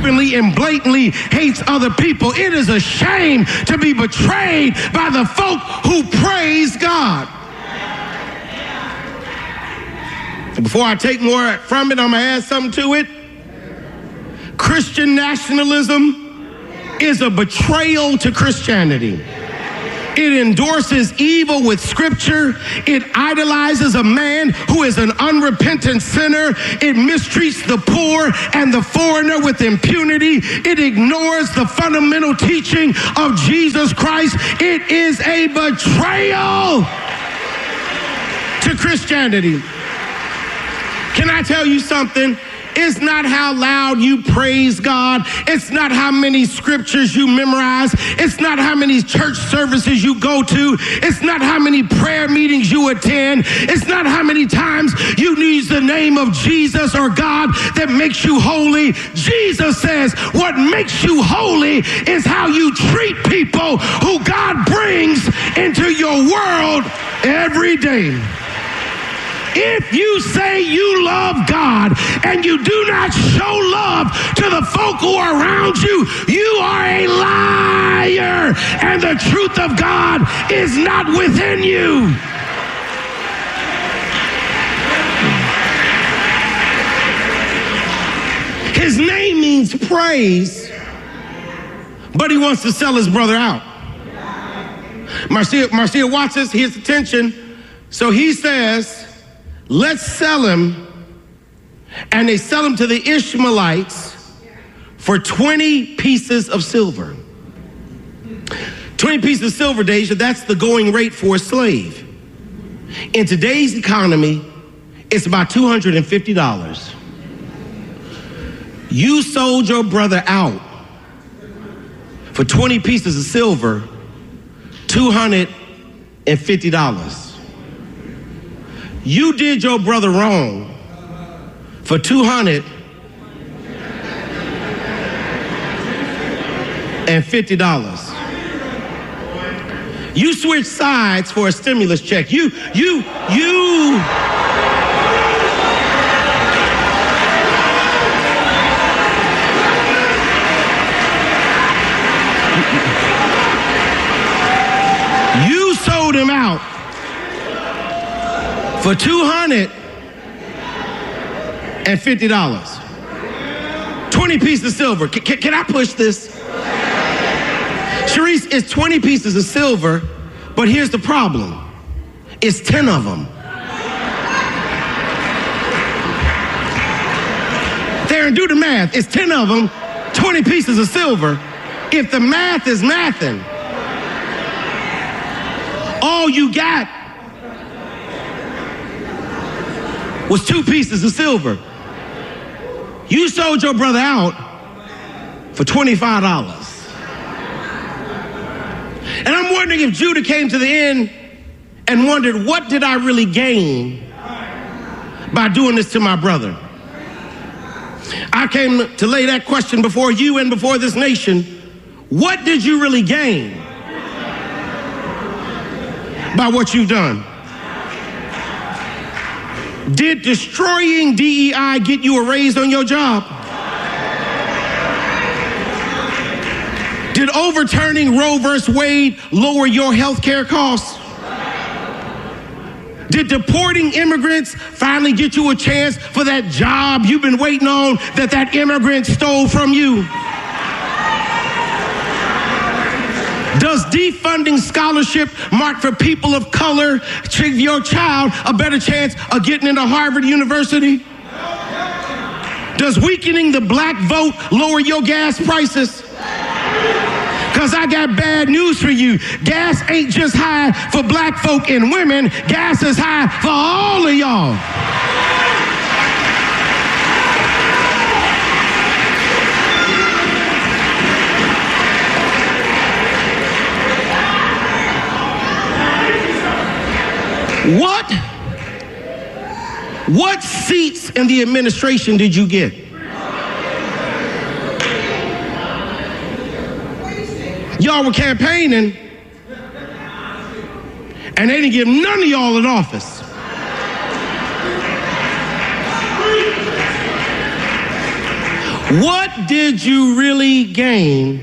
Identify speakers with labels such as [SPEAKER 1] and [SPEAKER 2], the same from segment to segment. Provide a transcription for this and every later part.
[SPEAKER 1] openly and blatantly hates other people. It is a shame to be betrayed by the folk who praise God. And before I take more from it, I'm going to add something to it. Christian nationalism is a betrayal to Christianity. It endorses evil with scripture. It idolizes a man who is an unrepentant sinner. It mistreats the poor and the foreigner with impunity. It ignores the fundamental teaching of Jesus Christ. It is a betrayal to Christianity. Can I tell you something? It's not how loud you praise God. It's not how many scriptures you memorize. It's not how many church services you go to. It's not how many prayer meetings you attend. It's not how many times you use the name of Jesus or God that makes you holy. Jesus says what makes you holy is how you treat people who God brings into your world every day. If you say you love God and you do not show love to the folk who are around you, you are a liar, and the truth of God is not within you. His name means praise, but he wants to sell his brother out. Marcia Watts, here's the tension. So he says, let's sell him, and they sell him to the Ishmaelites for 20 pieces of silver. 20 pieces of silver, Deja, that's the going rate for a slave. In today's economy, it's about $250. You sold your brother out for 20 pieces of silver, $250. You did your brother wrong for $250. You switched sides for a stimulus check. You sold him out for $250. 20 pieces of silver. Can I push this? Sharice, it's 20 pieces of silver, but here's the problem. It's 10 of them. Darren, do the math. It's 10 of them, 20 pieces of silver. If the math is mathing, all you got was 2 pieces of silver. You sold your brother out for $25. And I'm wondering if Judah came to the end and wondered, what did I really gain by doing this to my brother? I came to lay that question before you and before this nation. What did you really gain by what you've done? Did destroying DEI get you a raise on your job? Did overturning Roe versus Wade lower your health care costs? Did deporting immigrants finally get you a chance for that job you've been waiting on that immigrant stole from you? Does defunding scholarship marked for people of color give your child a better chance of getting into Harvard University? Does weakening the black vote lower your gas prices? Because I got bad news for you. Gas ain't just high for black folk and women. Gas is high for all of y'all. What seats in the administration did you get? Y'all were campaigning, and they didn't give none of y'all an office. What did you really gain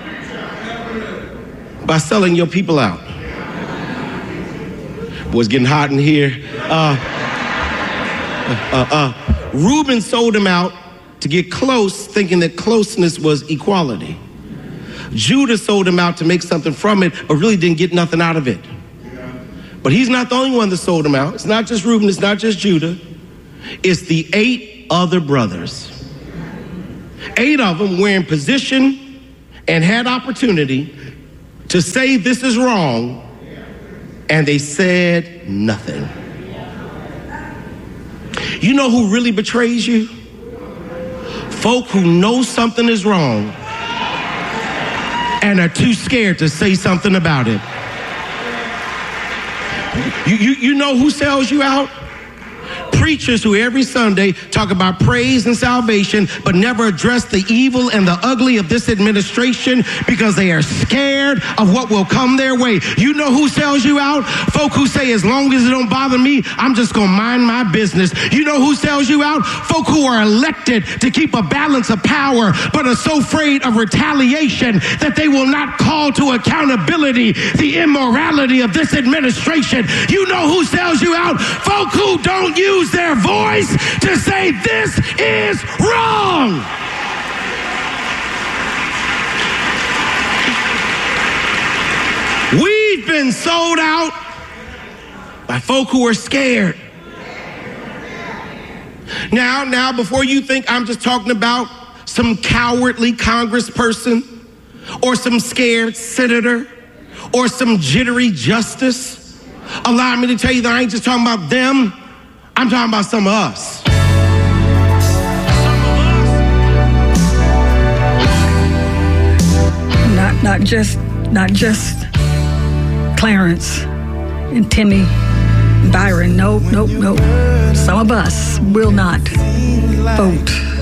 [SPEAKER 1] by selling your people out? Boy, it's getting hot in here. Reuben sold him out to get close, thinking that closeness was equality. Judah sold him out to make something from it, but really didn't get nothing out of it. But he's not the only one that sold him out. It's not just Reuben, it's not just Judah. It's the 8 other brothers. 8 of them were in position and had opportunity to say this is wrong, and they said nothing. You know who really betrays you? Folk who know something is wrong and are too scared to say something about it. You know who sells you out? Preachers who every Sunday talk about praise and salvation, but never address the evil and the ugly of this administration because they are scared of what will come their way. You know who sells you out? Folk who say, as long as it don't bother me, I'm just going to mind my business. You know who sells you out? Folk who are elected to keep a balance of power, but are so afraid of retaliation that they will not call to accountability the immorality of this administration. You know who sells you out? Folk who don't use their voice to say this is wrong. We've been sold out by folk who are scared. Now, before you think I'm just talking about some cowardly congressperson or some scared senator or some jittery justice, allow me to tell you that I ain't just talking about them. I'm talking about some of us.
[SPEAKER 2] Not just Clarence and Timmy and Byron. Nope. Some of us will not vote